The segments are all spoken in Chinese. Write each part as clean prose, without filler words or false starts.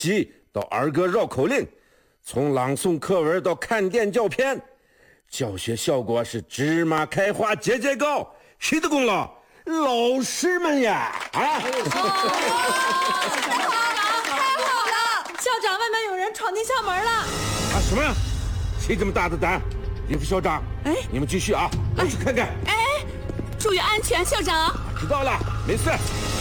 习到儿歌绕口令，从朗诵课文到看电教片，教学效果是芝麻开花节节高。谁的功劳？老师们呀！ 太好了！校长，外面有人闯进校门了！ 啊，什么呀？谁这么大的胆？应付校长。 哎， 你们继续啊，我去看看。 哎，注意安全，校长。 知道了，没事。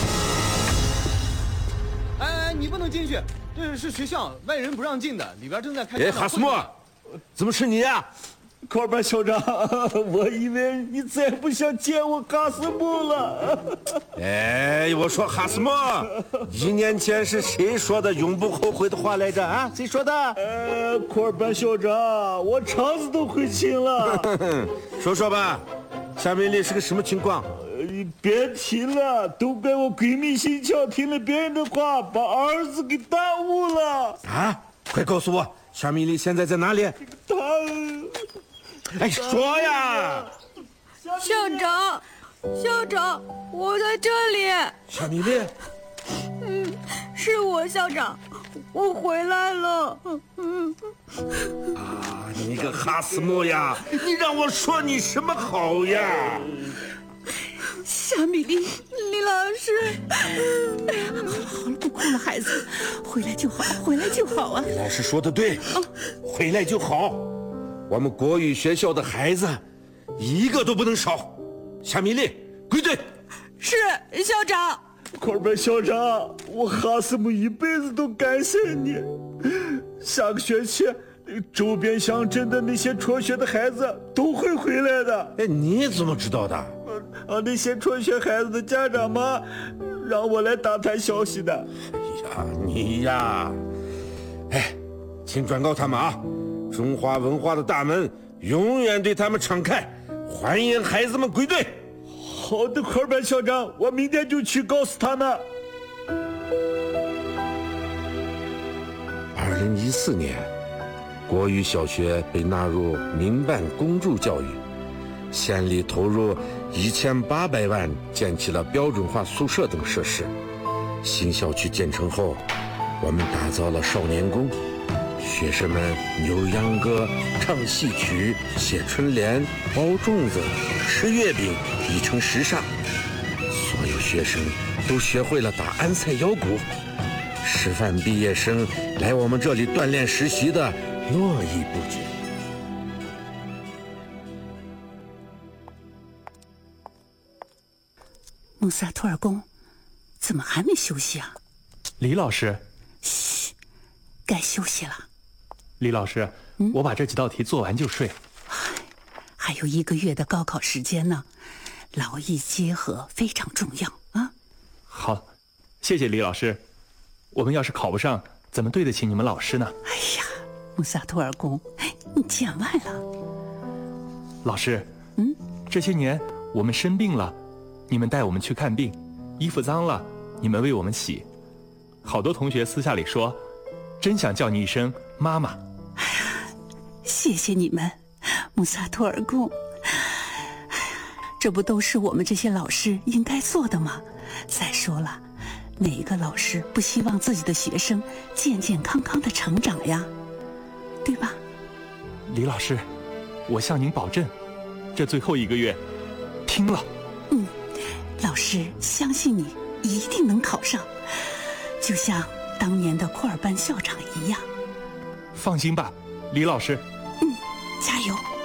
哎，你不能进去，这是学校，外人不让进的，里边正在开。 哎，哈斯莫，怎么是你呀？ 科尔班校长，我以为你再不想见我哈斯莫了。 哎，我说哈斯莫，1年前是谁说的永不后悔的话来着？啊，谁说的？ 科尔班校长，我肠子都悔青了。 说说吧，夏美丽是个什么情况？ 别提了，都怪我鬼迷心窍，听了别人的话，把儿子给耽误了。 啊，快告诉我，夏美丽现在在哪里？哎，说呀！ 校长，我在这里。 夏米丽， 是我，校长，我回来了。 啊，你个哈斯莫呀，你让我说你什么好呀？ 夏米丽，李老师， 好了，不哭了，孩子，回来就好啊！ 李老师说的对，回来就好。我们国语学校的孩子，一个都不能少。夏米丽，归队。 是校长。 科尔班校长，我哈斯姆一辈子都感谢你。下个学期，周边乡镇的那些辍学的孩子都会回来的。 哎，你怎么知道的？ 那些辍学孩子的家长们让我来打探消息的。 哎呀，你呀，哎，请转告他们啊，中华文化的大门永远对他们敞开，欢迎孩子们归队。 好的，科尔班校长，我明天就去告诉他们。 2014年，国语小学被纳入民办公助教育，县里投入1800万建起了标准化宿舍等设施。新校区建成后，我们打造了少年宫，学生们扭秧歌、唱戏曲、写春联、包粽子、吃月饼已成时尚。所有学生都学会了打安塞腰鼓，师范毕业生来我们这里锻炼实习的络绎不绝。 穆萨托尔公，怎么还没休息啊？ 李老师， 嘘，该休息了。 李老师，我把这几道题做完就睡。 还有1个月的高考时间呢，劳逸结合非常重要啊。 好，谢谢李老师。我们要是考不上，怎么对得起你们老师呢？ 哎呀，穆萨托尔公，你见外了。 老师，这些年我们生病了，你们带我们去看病；衣服脏了，你们为我们洗。好多同学私下里说，真想叫你一声妈妈。 谢谢你们，穆萨托尔公。这不都是我们这些老师应该做的吗？再说了，哪一个老师不希望自己的学生健健康康的成长呀？对吧？ 李老师，我向您保证，这最后1个月，拼了！ 老师相信你一定能考上，就像当年的库尔班校长一样。 放心吧，李老师。 加油！